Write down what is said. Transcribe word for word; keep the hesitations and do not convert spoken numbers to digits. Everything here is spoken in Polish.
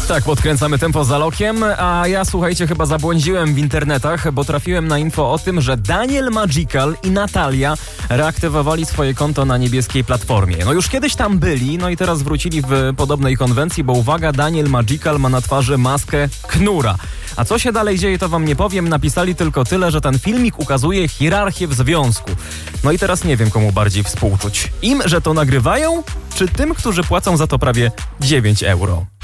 Tak, podkręcamy tempo za lokiem, a ja, słuchajcie, chyba zabłądziłem w internetach, bo trafiłem na info o tym, że Daniel Magical i Natalia reaktywowali swoje konto na niebieskiej platformie. No już kiedyś tam byli, no i teraz wrócili w podobnej konwencji, bo uwaga, Daniel Magical ma na twarzy maskę knura. A co się dalej dzieje, to wam nie powiem, napisali tylko tyle, że ten filmik ukazuje hierarchię w związku. No i teraz nie wiem, komu bardziej współczuć. Im, że to nagrywają, czy tym, którzy płacą za to prawie dziewięć euro?